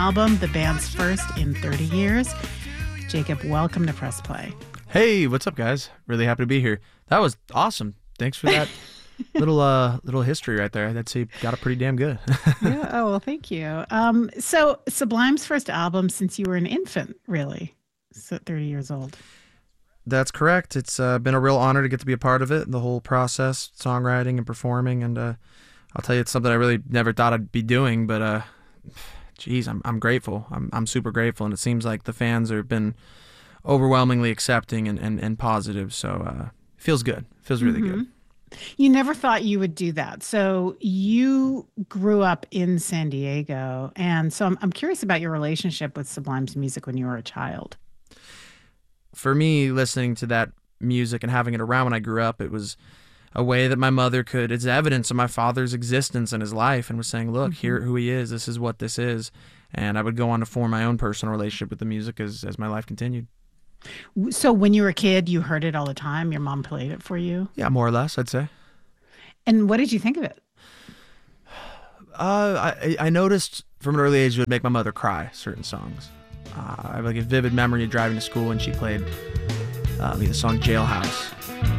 album, the band's first in 30 years. Jacob, welcome to Press Play. Hey, what's up, guys? Really happy to be here. That was awesome. Thanks for that little history right there. I'd say got it pretty damn good. Yeah, oh, well, thank you. So Sublime's first album since you were an infant, really. So 30 years old. That's correct. It's been a real honor to get to be a part of it, the whole process, songwriting and performing. And I'll tell you, it's something I really never thought I'd be doing, but geez, I'm grateful. I'm super grateful, and it seems like the fans have been overwhelmingly accepting and positive. So it feels good. It feels really good. You never thought you would do that. So you grew up in San Diego, and so I'm curious about your relationship with Sublime's music when you were a child. For me, listening to that music and having it around when I grew up, it was a way that my mother could, it's evidence of my father's existence in his life, and was saying, look, here who he is, this is what this is. And I would go on to form my own personal relationship with the music as my life continued. So when you were a kid, you heard it all the time? Your mom played it for you? Yeah, more or less, I'd say. And what did you think of it? I noticed from an early age it would make my mother cry, certain songs. I have like a vivid memory of driving to school when she played the song Jailhouse.